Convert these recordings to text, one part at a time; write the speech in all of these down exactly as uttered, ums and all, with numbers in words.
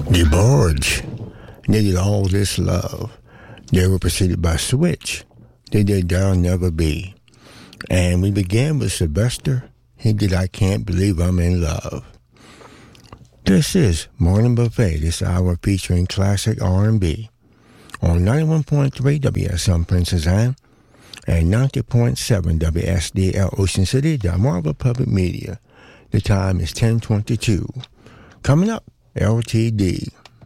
The Byrds needed all this love. They were preceded by Switch. They did There'll Never Be. And we began with Sylvester. He did I Can't Believe I'm in Love. This is Morning Buffet, this hour featuring classic R and B on ninety-one point three W S M Princess Anne and ninety point seven W S D L Ocean City, Delmarva Public Media. The time is ten twenty-two. Coming up, L T D.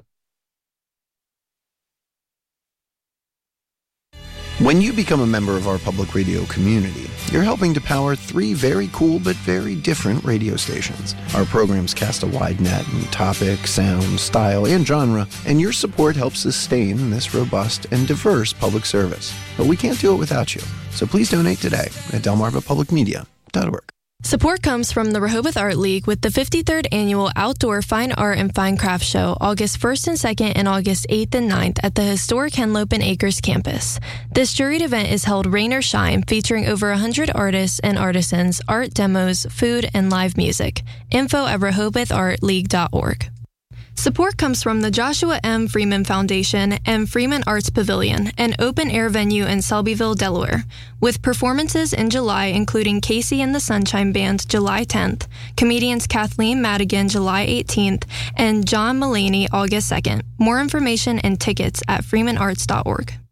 When you become a member of our public radio community, you're helping to power three very cool but very different radio stations. Our programs cast a wide net in topic, sound, style, and genre, and your support helps sustain this robust and diverse public service. But we can't do it without you, so please donate today at delmarva public media dot org. Support comes from the Rehoboth Art League with the fifty-third Annual Outdoor Fine Art and Fine Craft Show, August first and second and August eighth and ninth at the historic Henlopen Acres campus. This juried event is held rain or shine, featuring over one hundred artists and artisans, art demos, food, and live music. Info at rehoboth art league dot org. Support comes from the Joshua M. Freeman Foundation and Freeman Arts Pavilion, an open-air venue in Selbyville, Delaware, with performances in July including Casey and the Sunshine Band July tenth, comedians Kathleen Madigan July eighteenth, and John Mulaney August second. More information and tickets at freeman arts dot org.